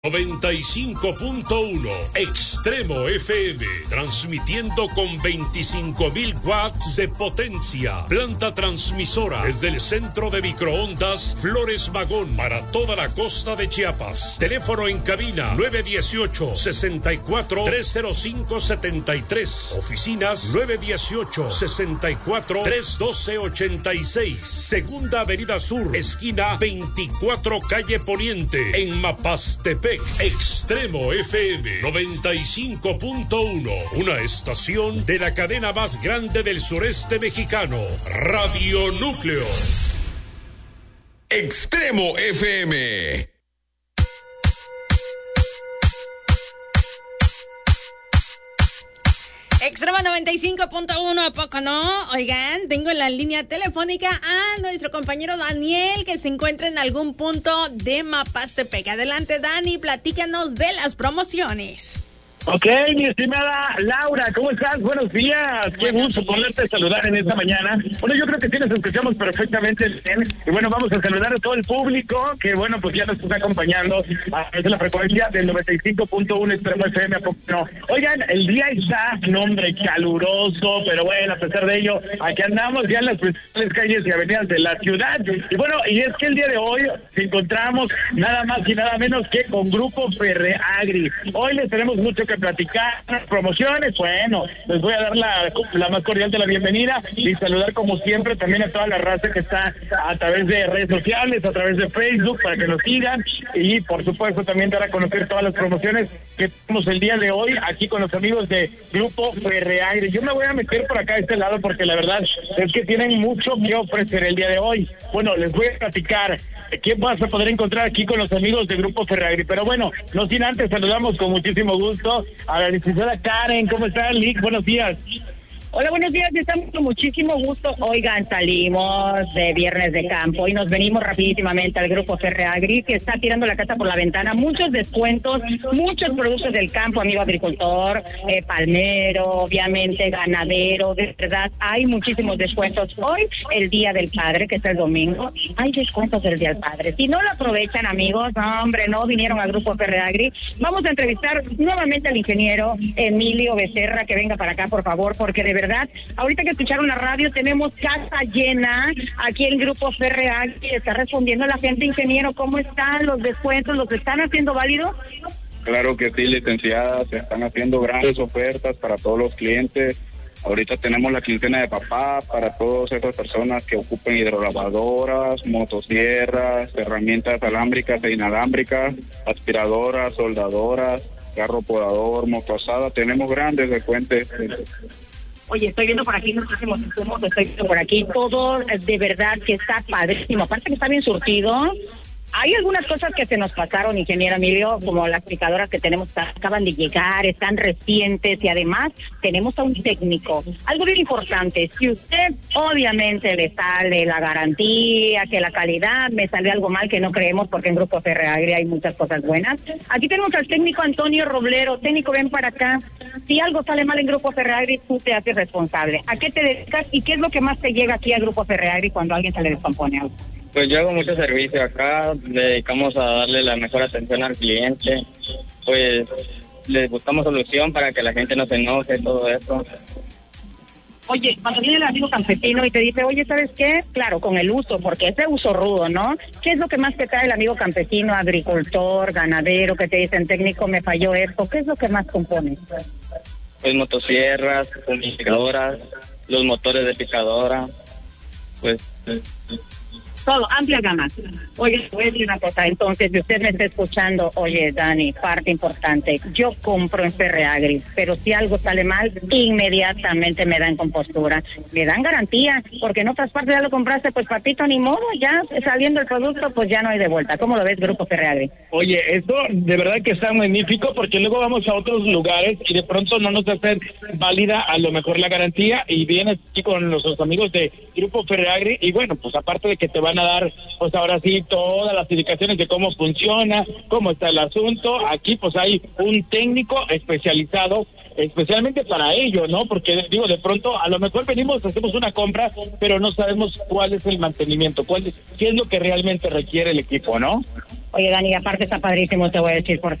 95.1 Extremo FM, transmitiendo con 25,000 watts de potencia. Planta transmisora desde el centro de microondas Flores Magón para toda la costa de Chiapas. Teléfono en cabina 918-64-305-73. Oficinas 918-64-312-86. Segunda Avenida Sur, esquina 24 Calle Poniente, en Mapastepec. Extremo FM 95.1, una estación de la cadena más grande del sureste mexicano, Radio Núcleo. Extremo FM. Extremo 95.1, ¿a poco no? Oigan, tengo en la línea telefónica a nuestro compañero Daniel, que se encuentra en algún punto de Mapastepec. Adelante, Dani, platícanos de las promociones. Ok, mi estimada Laura, ¿cómo estás? Buenos días, qué gusto poderte saludar en esta mañana. Bueno, yo creo que sí nos escuchamos perfectamente bien. Y bueno, vamos a saludar a todo el público que, bueno, pues ya nos está acompañando a través de la frecuencia del 95.1 Extremo FM. No. Oigan, el día está, nombre caluroso, pero bueno, a pesar de ello, aquí andamos ya en las principales calles y avenidas de la ciudad. Y bueno, y es que el día de hoy nos encontramos nada más y nada menos que con Grupo Ferreagri. Hoy les tenemos mucho que platicar, promociones. Bueno, les voy a dar la más cordial de la bienvenida y saludar como siempre también a toda la raza que está a través de redes sociales, a través de Facebook, para que nos sigan, y por supuesto también dar a conocer todas las promociones que tenemos el día de hoy aquí con los amigos de Grupo Ferreagri. Yo me voy a meter por acá a este lado porque la verdad es que tienen mucho que ofrecer el día de hoy. Bueno, les voy a platicar qué vas a poder encontrar aquí con los amigos de Grupo Ferreagri, pero bueno, no sin antes saludamos con muchísimo gusto a la licenciada Karen. ¿Cómo está, Lick? Buenos días. Hola, buenos días, estamos con muchísimo gusto. Oigan, salimos de Viernes de Campo y nos venimos rapidísimamente al Grupo Ferreagri, que está tirando la casa por la ventana. Muchos descuentos, muchos productos del campo, amigo agricultor, palmero, obviamente ganadero, de verdad, hay muchísimos descuentos. Hoy, el Día del Padre, que es el domingo, hay descuentos del Día del Padre. Si no lo aprovechan, amigos, no, hombre, no vinieron al Grupo Ferreagri. Vamos a entrevistar nuevamente al ingeniero Emilio Becerra, que venga para acá, por favor, porque de verdad, ahorita que escucharon la radio, tenemos casa llena aquí en Grupo Ferreagri. Está respondiendo la gente. Ingeniero, ¿cómo están los descuentos? ¿Los están haciendo válidos? Claro que sí, licenciada, se están haciendo grandes ofertas para todos los clientes. Ahorita tenemos la quincena de papá para todas esas personas que ocupen hidrolavadoras, motosierras, herramientas alámbricas e inalámbricas, aspiradoras, soldadoras, carro podador, motosada. Tenemos grandes descuentos. Oye, estoy viendo por aquí muchísimos insumos, estoy viendo por aquí todo, de verdad que está padrísimo. Aparte que está bien surtido. Hay algunas cosas que se nos pasaron, ingeniero Emilio, como las picadoras que tenemos, acaban de llegar, están recientes, y además tenemos a un técnico. Algo bien importante, si usted obviamente le sale la garantía, que la calidad, me sale algo mal que no creemos, porque en Grupo Ferreagri hay muchas cosas buenas. Aquí tenemos al técnico Antonio Roblero. Técnico, ven para acá. Si algo sale mal en Grupo Ferreagri, tú te haces responsable. ¿A qué te dedicas y qué es lo que más te llega aquí a Grupo Ferreagri cuando a alguien se le descompone algo? Pues yo hago mucho servicio acá, dedicamos a darle la mejor atención al cliente, pues le buscamos solución para que la gente no se enoje, todo eso. Oye, cuando viene el amigo campesino y te dice, oye, ¿sabes qué? Claro, con el uso, porque es de uso rudo, ¿no? ¿Qué es lo que más te trae el amigo campesino, agricultor, ganadero, que te dicen, técnico, me falló esto? ¿Qué es lo que más compone? Pues motosierras, fumigadoras, los motores de picadora, pues... Todo, amplia gama. Oye, voy a decir una cosa, entonces, si usted me está escuchando, oye, Dani, parte importante, yo compro en Ferreagri, pero si algo sale mal, inmediatamente me dan compostura, me dan garantía, porque en otras partes ya lo compraste, pues papito, ni modo, ya saliendo el producto, pues ya no hay de vuelta. ¿Cómo lo ves, Grupo Ferreagri? Oye, esto de verdad que está magnífico, porque luego vamos a otros lugares y de pronto no nos hacen válida a lo mejor la garantía, y vienes aquí con nuestros amigos de Grupo Ferreagri, y bueno, pues aparte de que te van a dar, pues ahora sí, todas las indicaciones de cómo funciona, cómo está el asunto. Aquí pues hay un técnico especializado especialmente para ello, ¿no? Porque digo, de pronto a lo mejor venimos, hacemos una compra, pero no sabemos cuál es el mantenimiento, qué es lo que realmente requiere el equipo, ¿no? Oye, Dani, aparte está padrísimo, te voy a decir por qué.